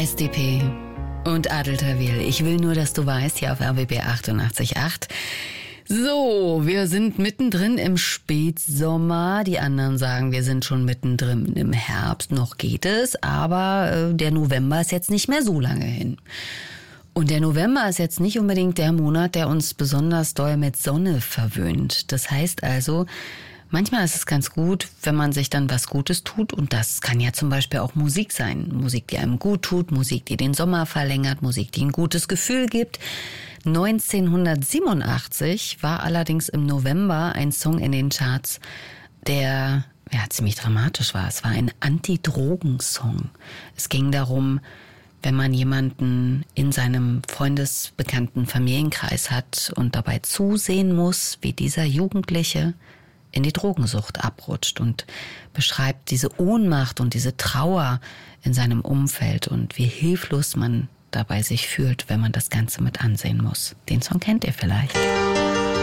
SDP und Adel Tawil. Ich will nur, dass du weißt, hier auf RBB 88.8. So, wir sind mittendrin im Spätsommer. Die anderen sagen, wir sind schon mittendrin im Herbst. Noch geht es, aber der November ist jetzt nicht mehr so lange hin. Und der November ist jetzt nicht unbedingt der Monat, der uns besonders doll mit Sonne verwöhnt. Das heißt also, manchmal ist es ganz gut, wenn man sich dann was Gutes tut. Und das kann ja zum Beispiel auch Musik sein. Musik, die einem gut tut, Musik, die den Sommer verlängert, Musik, die ein gutes Gefühl gibt. 1987 war allerdings im November ein Song in den Charts, der ziemlich dramatisch war. Es war ein Anti-Drogen-Song. Es ging darum, wenn man jemanden in seinem Freundesbekannten Familienkreis hat und dabei zusehen muss, wie dieser Jugendliche in die Drogensucht abrutscht, und beschreibt diese Ohnmacht und diese Trauer in seinem Umfeld und wie hilflos man dabei sich fühlt, wenn man das Ganze mit ansehen muss. Den Song kennt ihr vielleicht.